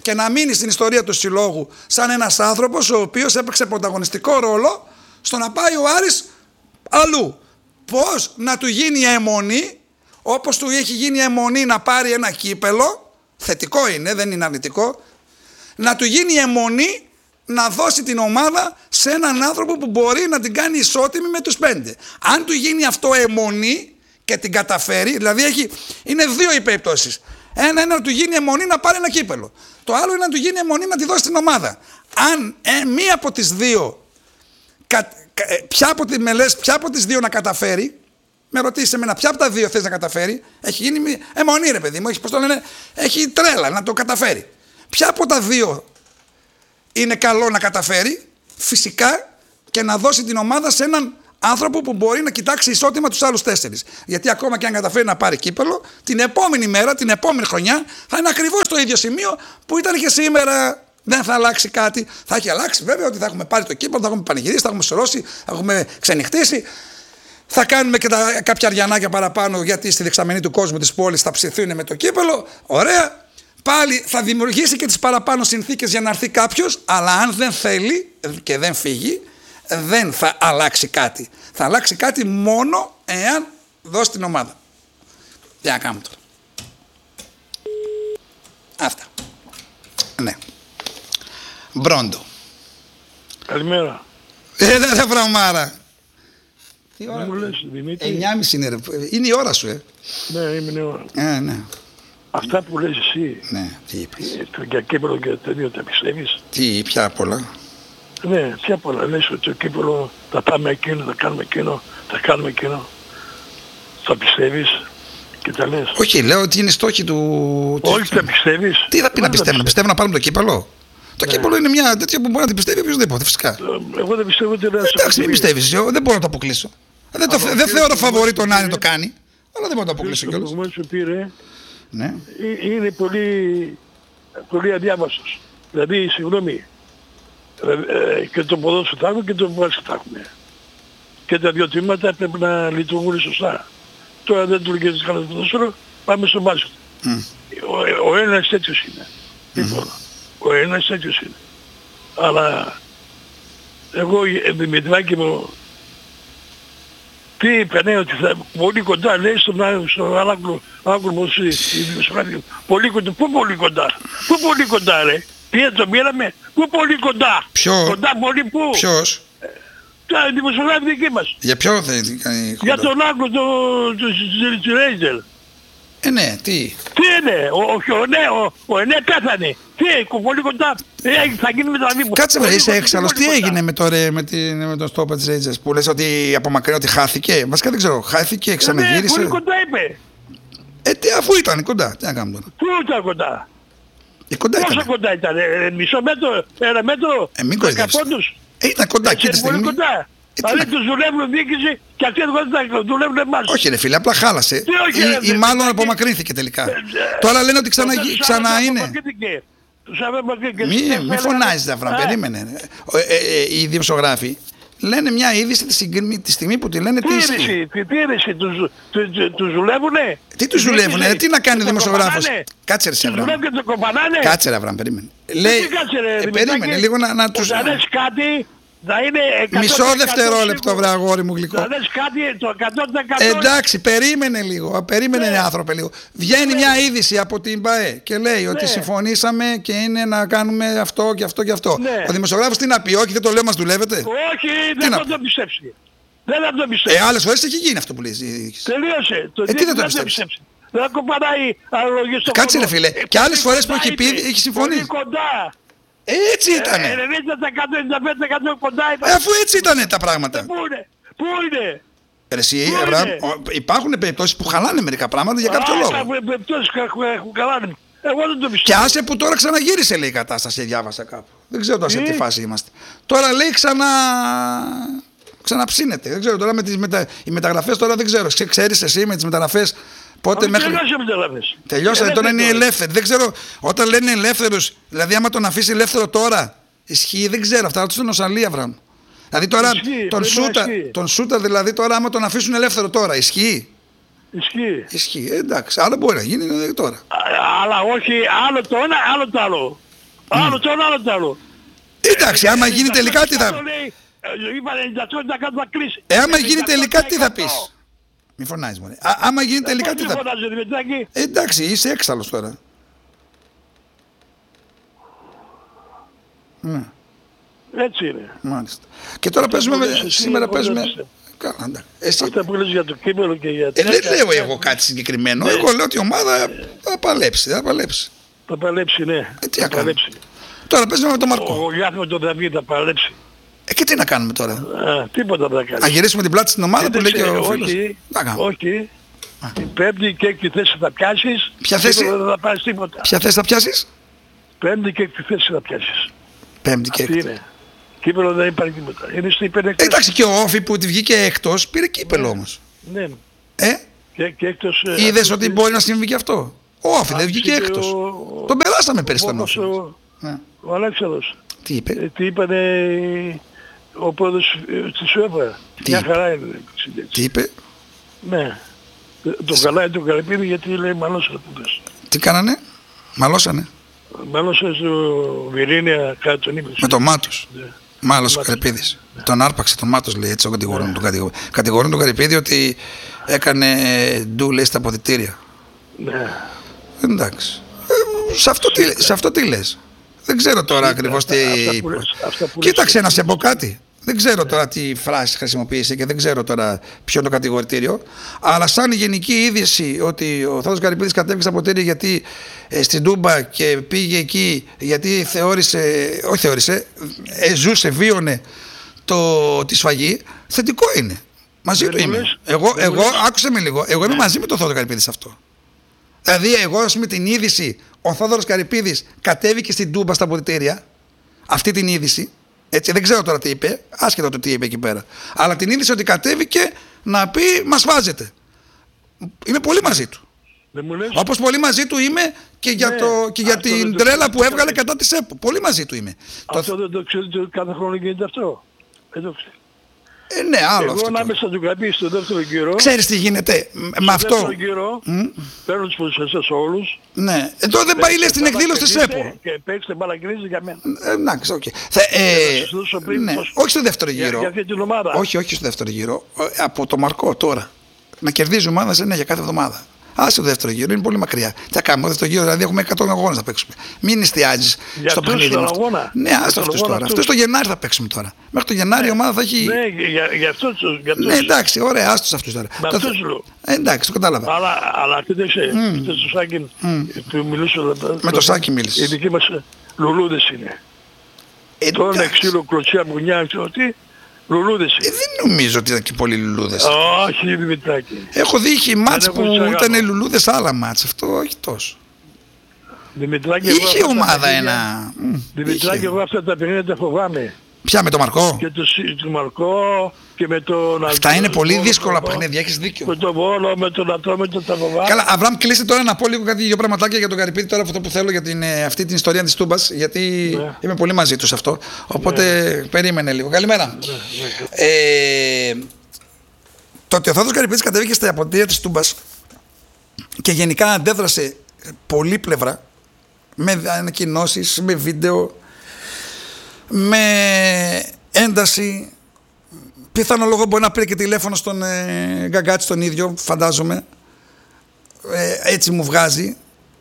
και να μείνει στην ιστορία του συλλόγου σαν ένας άνθρωπος ο οποίος έπαιξε πρωταγωνιστικό ρόλο στο να πάει ο Άρης αλλού. Πώς να του γίνει αιμονή, όπως του έχει γίνει αιμονή να πάρει ένα κύπελο, θετικό είναι, δεν είναι αρνητικό, να του γίνει αιμονή να δώσει την ομάδα σε έναν άνθρωπο που μπορεί να την κάνει ισότιμη με τους πέντε. Αν του γίνει αυτό αιμονή και την καταφέρει, δηλαδή έχει, είναι δύο οι περιπτώσεις. Ένα είναι να του γίνει αιμονή να πάρει ένα κύπελο. Το άλλο είναι να του γίνει αιμονή να τη δώσει την ομάδα. Αν ε, μία από τις δύο, κα, κα, ε, ποια, από τη, με λες, ποια από τις δύο να καταφέρει, με ρωτήσεις εμένα ποια από τα δύο θες να καταφέρει, έχει γίνει αιμονή ρε παιδί μου, έχει, πώς το λένε, έχει τρέλα να το καταφέρει. Ποια από τα δύο είναι καλό να καταφέρει, φυσικά, και να δώσει την ομάδα σε έναν άνθρωπο που μπορεί να κοιτάξει ισότιμα τους άλλους τέσσερις. Γιατί ακόμα και αν καταφέρει να πάρει κύπελο, την επόμενη μέρα, την επόμενη χρονιά, θα είναι ακριβώς το ίδιο σημείο που ήταν και σήμερα. Δεν θα αλλάξει κάτι. Θα έχει αλλάξει βέβαια ότι θα έχουμε πάρει το κύπελο, θα έχουμε πανηγυρίσει, θα έχουμε σωρώσει, θα έχουμε ξενυχτήσει. Θα κάνουμε και τα, κάποια αριανάκια παραπάνω, γιατί στη δεξαμενή του κόσμου της πόλης θα ψηθούν με το κύπελο. Ωραία. Πάλι θα δημιουργήσει και τις παραπάνω συνθήκες για να έρθει κάποιος, αλλά αν δεν θέλει και δεν φύγει, δεν θα αλλάξει κάτι. Θα αλλάξει κάτι μόνο εάν δώσει την ομάδα. Τι να κάνουμε τώρα. Αυτά. Ναι. Μπρόντο. Καλημέρα. Ε, δεν θα βραμάρα. Τι ώρα μου λες, Δημήτρη. εννιά και μισή είναι ρε. Είναι η ώρα σου, ε. Ναι, είναι η ώρα. Ε, ναι. Αυτά που λες εσύ. Ναι, τι είπες. Το για κύπελο και τέτοιο τα πιστεύεις. Τι, πια πολλά. Ναι, πια πολλά. Λες ότι το κύπελο θα πάμε εκείνο, θα κάνουμε εκείνο, θα κάνουμε εκείνο. Θα πιστεύεις και τα λες. Όχι, λέω ότι είναι στόχοι του... Όχι, τα πιστεύεις. Τι θα πει να πιστεύω, να πιστεύω να πάρουμε το κύπελο. Το κύπελο είναι μια τέτοια που μπορεί να την πιστεύει οποιοδήποτε, φυσικά. Εγώ δεν πιστεύω ότι είναι ένα. Εντάξει, μην πιστεύεις, δεν μπορώ να το αποκλείσω. Δεν, το, δεν θεωρώ φαβορί τον Άρη το κάνει, αλλά δεν μπορώ να το αποκλείσω κιόλας. Ο που πήρε ναι. είναι πολύ, πολύ αδιάβαστος. Δηλαδή, συγγνώμη, ε, και το ποδόσφαιρο θα έχουμε και το μπάσκετ θα έχουμε. Και τα δύο τμήματα πρέπει να λειτουργούν σωστά. Τώρα δεν λειτουργεί καλά το ποδόσφαιρο, πάμε στο μπάσκετ. Mm. Ο, ο ένας τέτοιος είναι. Mm. Λοιπόν, ο ένας τέτοιος είναι. Αλλά εγώ, Δημητράκη μου, τι είπε, ναι, ότι θα πολύ κοντά, λέει, στον, στον Άγγλο, Άγγλο, πολύ κοντά, πού πολύ κοντά, πού πολύ κοντά ρε, τι το μοίραμε, πού πολύ κοντά, ποιο, κοντά πολύ πού, ποιος, τα δημοσιογράφη δική μας, για ποιο θα κάνει για τον Άγγλο, του Ρέιζελ. Ε, ναι, τι. Τι είναι, ο, ο, ναι, ο, ο Ενέ πέθανε. Τι, πολύ κοντά, ε, θα γίνει μεταβίβαση. Κάτσε με, είσαι έξαλλος, τι έγινε με, το, με, την, με τον Στόπα της Rangers που λες ότι απομακρύνει, ότι χάθηκε. Βασικά δεν ξέρω, χάθηκε, ξαναγύρισε. Ναι, πολύ κοντά είπε. Ε, τι, αφού ήταν κοντά, τι να κάνουμε τώρα. Πού ήταν κοντά. Ε, κοντά πόσο ήταν. Κοντά ήταν, ε, μισό μέτρο, ένα μέτρο, ε, μην κορυδεύεις. Ε, ήταν κοντά εκεί τη στιγμή. Κοντά. Δηλαδή τους δουλεύουν διοίκηση και αυτοί δεν δουλεύουν εμάς. Όχι ρε φίλε, απλά χάλασε. Τι, όχι, ή, ή μάλλον απομακρύνθηκε τελικά. Ε, Τώρα λένε ότι ξανα, ξανά είναι. Μη, μη φωνάζεις Δαφραν, περίμενε. Ε, ε, ε, οι δημοσιογράφοι λένε μια είδηση τη, συγκρι... τη στιγμή που τη λένε τι ισχύει. Τι είδηση, τους, τους, τους δουλεύουνε. Τι τους δουλεύουνε, τι να κάνει ο δημοσιογράφος. Κάτσε ρε Αβραμ. Κάτσε ρε Αβραμ, περίμενε. Λέει, περίμενε λίγο να τους... κάτι... Μισό δευτερόλεπτο βρε αγόρι μου γλυκό. Θα λες κάτι το εκατό τοις εκατό. Εντάξει, περίμενε λίγο, περίμενε ναι. άνθρωπε λίγο. Βγαίνει ναι. μια είδηση από την ΠΑΕ και λέει ναι. ότι συμφωνήσαμε και είναι να κάνουμε αυτό και αυτό και αυτό. Ναι. Ο δημοσιογράφος τι να πει, όχι δεν το λέω, μας δουλεύετε. Όχι, δεν θα το πιστέψει. Δεν θα το πιστέψει. Ε, άλλες φορές έχει γίνει αυτό που λέει. Τελείωσε. Το ε, τι δεν το πιστέψει. Δεν κοπανάει αναλογή στο Κάτσε ρε φίλε, και άλλες φορές που έχει πει, έχει συμφωνήσει. Έτσι ήτανε. ενενήντα τοις εκατό, ενενήντα πέντε τοις εκατό κοντά είπα. Αφού έτσι ήτανε τα πράγματα. Πού είναι, πού είναι. Ρε εσύ, Αβραμ, υπάρχουν περιπτώσεις που χαλάνε μερικά πράγματα για κάποιο λόγο. Υπάρχουν περιπτώσεις που χαλάνε. Εγώ δεν το πιστεύω. Και άσε που τώρα ξαναγύρισε λέει η κατάσταση, διάβασα κάπου. Δεν ξέρω τώρα σε τι φάση είμαστε. Τώρα λέει ξανα... ξαναψύνεται. Δεν ξέρω τώρα με τις μετα... οι μεταγραφές τώρα δεν ξέρω. Ξέρεις εσύ με τις μεταγραφές. Πότε μέχρι... Τελειώσατε, τώρα είναι ελεύθεροι. Δεν ξέρω, όταν λένε ελεύθερους, δηλαδή άμα τον αφήσει ελεύθερο τώρα, ισχύει, δεν ξέρω, αυτά ρωτήσουν ως Αλία Αβραμ. Δηλαδή τώρα ισχύει, τον, σούτα, τον Σούτα δηλαδή τώρα άμα τον αφήσουν ελεύθερο τώρα, ισχύει. Ισχύει. Ισχύει, εντάξει, άλλο μπορεί να γίνει τώρα. Α, αλλά όχι, άλλο το ένα, άλλο το άλλο. Άλλο το άλλο το άλλο. Εντάξει, άμα γίνει τελικά τι θα... Είπα ενενήντα οκτώ να κάνουμε κρίση. Ε, άμα γίνει τελικά τι θα πεις? Μη φωνάζεις μωρέ. Α, άμα γίνει τελικά τι θα πεις? Ε, εντάξει, είσαι έξαλλος τώρα. Ναι. Έτσι είναι. Μάλιστα. Και τώρα παίζουμε, σήμερα παίζουμε... Καλά, εντάξει. Εσύ... Αυτά που λες για το κύπελλο και για... Ε, δεν λέω εγώ κάτι συγκεκριμένο. Εγώ λέω ότι η ομάδα θα παλέψει, θα παλέψει. Θα παλέψει, ναι. Ε, τι θα κάνουμε. Τώρα παίζουμε με τον Μαρκό. Ο Γιάννη με τον Δαβίδ θα παλέψει. Ε, και τι να κάνουμε τώρα? Α, τίποτα δεν θα κάνουμε. Να γυρίσουμε την πλάτη στην ομάδα που λέει και ο φίλος. Όχι, όχι. Την πέμπτη και έκτη θέση θα πιάσεις. Ποια θέση? Δεν θα πάρεις τίποτα. Ποια θέση θα πιάσεις? Πέμπτη και έκτη θέση θα πιάσεις. Πέμπτη και έκτη. Είναι. Κύπελλο δεν υπάρχει τίποτα. Είναι στην υπερεκτός. Εντάξει, και ο Όφη που τη βγήκε εκτός πήρε κύπελλο όμως. Ναι. Ε? Και, και εκτός, είδες ότι μπορεί να συμβεί και αυτό? Ο Όφη δεν βγήκε εκτός. Ο... Τον περάσαμε πέρυσι τον Όφη. Ο, ναι. ο Αλέξανδρος. Τι είπε? Ε, τι είπανε ο πρόεδρος της ΟΕΠΑ. Μια χαρά είναι. Τι είπε? Ναι. Το καλά είναι το Καρυπίδη γιατί λέει μαλώσανε. Τι κάνανε? Μαλώσανε. Μάλωσαν στο Βυρίνια κάτι τον είπε. Με τον Μάτος. Ναι. Μάλωσε ο Καρυπίδης. Ναι. Τον άρπαξε τον Μάτος, λέει, έτσι τον κατηγορούν. Ναι. Τον κατηγορούν. Κατηγορούν τον Καρυπίδη ότι έκανε ντου, λέει, στα αποδυτήρια. Ναι. Εντάξει. Ε, σε, αυτό τι, σε αυτό τι λες? Δεν ξέρω τώρα ακριβώς τι... Κοίταξε να σε πω κάτι. Δεν ξέρω τώρα τι φράση χρησιμοποίησε και δεν ξέρω τώρα ποιο είναι το κατηγορητήριο. Αλλά σαν γενική είδηση ότι ο Θόδωρος Καρυπίδης κατέβηκε στα ποτήρια γιατί ε, στην Τούμπα και πήγε εκεί γιατί θεώρησε, όχι θεώρησε, ε, ζούσε, βίωνε το, τη σφαγή, θετικό είναι. Μαζί του είμαι. Εγώ, εγώ, άκουσε με λίγο, εγώ είμαι μαζί με τον Θόδωρο Καρυπίδη σε αυτό. Δηλαδή εγώ ας πούμε την είδηση, ο Θόδωρος Καρυπίδης κατέβηκε στην Τούμπα στα ποτήρια, αυτή την είδηση, έτσι, δεν ξέρω τώρα τι είπε, άσχετα το τι είπε εκεί πέρα. Αλλά την είδηση ότι κατέβηκε να πει μας βάζετε. Είμαι πολύ μαζί του. Όπως πολύ μαζί του είμαι και για, ναι, το, και για την το τρέλα που έβγαλε κατά της ΕΠΟ. Πολύ μαζί του είμαι. Αυτό το... δεν το ξέρω ότι κάθε χρόνο γίνεται αυτό. Δεν το ξέρω. Ε, ναι, άλλο εγώ αυτό. Εγώ ανάμεσα του Καπί στο δεύτερο γύρο. Ξέρεις τι γίνεται με αυτό. Στο δεύτερο γύρο mm. παίρνω τους ποδοσφαιριστές όλους. Ναι. Εδώ δεν πάει λέει στην εκδήλωση της ΕΠΟ. Και παίξτε μπαλακρίζεις για μένα. Εντάξει, οκ. Όχι στο δεύτερο γύρο. Για αυτή την ομάδα. Όχι, όχι στο δεύτερο γύρο. Από το Μαρκό τώρα. Να κερδίζει ομάδα είναι για κάθε εβδομάδα. Άσε το δεύτερο γύρο, είναι πολύ μακριά. Τι θα κάνουμε, το δεύτερο γύρο δηλαδή έχουμε εκατό αγώνες να παίξουμε. Μην εστιάζεις στο παιχνίδι μας. Ναι, άσε αυτούς τώρα. Αυτό το Γενάρη θα παίξουμε τώρα. Μέχρι το Γενάρη η ομάδα θα έχει. Ναι, για, για αυτούς. Ναι, εντάξει, ωραία, άσε τους αυτούς τώρα. Με το... αυτούς λέω. Ε, εντάξει, το κατάλαβα. Αλλά, αλλά κοίταξε, mm. στο Σάκη mm. του μιλήσω. Με το Σάκη μίλησε. Οι δικοί μας λουλούδες είναι. Ε, τώρα είναι ξύλο, κλωτσιά, μπουνιά, ξέρω τι. Λουλούδες. Ε, δεν νομίζω ότι ήταν και πολλοί λουλούδες. Όχι, Δημητράκη. Έχω δει είχε μάτς που ήταν λουλούδες άλλα μάτς. Αυτό όχι τόσο. Δημητράκη, είχε εγώ ομάδα ένα. Δημητράκη, εγώ αυτά τα παιχνίδια τα φοβάμαι. Ποια, με το Μαρκό? Και το, το Μαρκό και με τον... Αυτά είναι πολύ δύσκολα παιχνίδια, έχεις δίκιο. Με τον Βόλο, με τον Ατρόμητο, τα φοβάμαι. Καλά, Αβραάμ, κλείστε τώρα να πω λίγο κάτι, δύο πραγματάκια για τον Καρυπίδη τώρα, αυτό που θέλω για την, αυτή την ιστορία της Τούμπας, γιατί ναι. είμαι πολύ μαζί του σε αυτό. Οπότε ναι. περίμενε λίγο. Καλημέρα. Ναι, ναι. Ε, το ότι ο Θόδωρος Καρυπίδης κατέβηκε στα αποδυτήρια της Τούμπας και γενικά αντέδρασε πολύπλευρα με ανακοινώσεις, με βίντεο, με ένταση. Πιθανό λόγο μπορεί να πήρε και τηλέφωνο στον ε, Γκαγκάτση τον ίδιο, φαντάζομαι. Ε, έτσι μου βγάζει.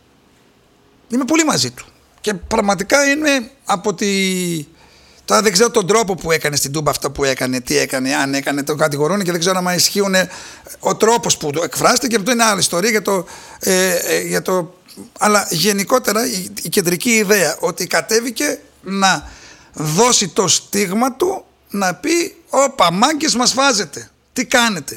Είμαι πολύ μαζί του. Και πραγματικά είναι από τη... Τώρα δεν ξέρω τον τρόπο που έκανε στην Τούμπα αυτό που έκανε, τι έκανε, αν έκανε, το κατηγορούν και δεν ξέρω αν ισχύουν ο τρόπος που το εκφράστηκε και αυτό είναι άλλη ιστορία για το... Ε, ε, για το αλλά γενικότερα η, η κεντρική ιδέα ότι κατέβηκε να δώσει το στίγμα του να πει «Όπα, μάγκες μας βάζετε, τι κάνετε».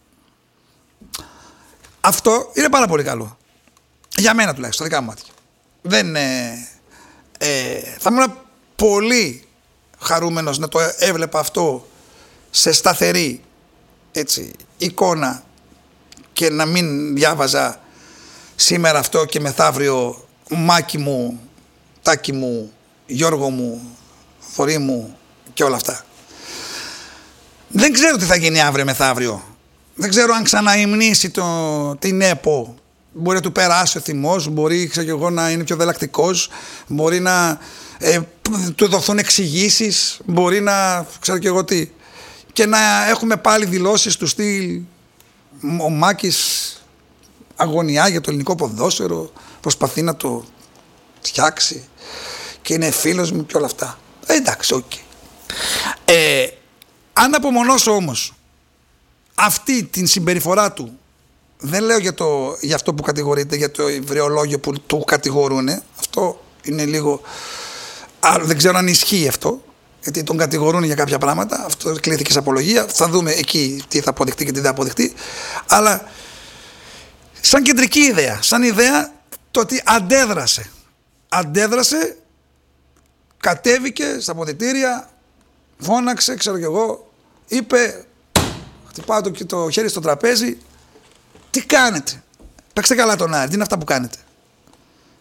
Αυτό είναι πάρα πολύ καλό. Για μένα τουλάχιστον, δικά μου μάτια. Δεν, ε, ε, θα ήμουν πολύ χαρούμενος να το έβλεπα αυτό σε σταθερή έτσι, εικόνα και να μην διάβαζα σήμερα αυτό και μεθαύριο Μάκη μου, Τάκη μου, Γιώργο μου, Θωρή μου και όλα αυτά. Δεν ξέρω τι θα γίνει αύριο μεθαύριο. Δεν ξέρω αν ξαναημνήσει το, την ΕΠΟ μπορεί να του περάσει ο θυμός, μπορεί ξέρω εγώ, να είναι πιο δελακτικός, μπορεί να ε, του δοθούν εξηγήσεις, μπορεί να ξέρω και εγώ τι. Και να έχουμε πάλι δηλώσεις του στυλ ο Μάκης αγωνιά για το ελληνικό ποδόσφαιρο, προσπαθεί να το φτιάξει και είναι φίλος μου και όλα αυτά. Ε, εντάξει, οκ. Okay. Ε, αν απομονώσω όμως αυτή την συμπεριφορά του, δεν λέω για, το, για αυτό που κατηγορείται, για το υβρεολόγιο που του κατηγορούν, αυτό είναι λίγο, α, δεν ξέρω αν ισχύει αυτό, γιατί τον κατηγορούν για κάποια πράγματα, αυτό κλήθηκε σε απολογία, θα δούμε εκεί τι θα αποδειχτεί και τι θα αποδειχτεί, αλλά σαν κεντρική ιδέα, σαν ιδέα το ότι αντέδρασε, αντέδρασε, κατέβηκε στα αποδυτήρια, φώναξε, ξέρω κι εγώ, είπε, χτυπάω το, το χέρι στο τραπέζι, τι κάνετε, παίξτε καλά τον Άρη, τι είναι αυτά που κάνετε.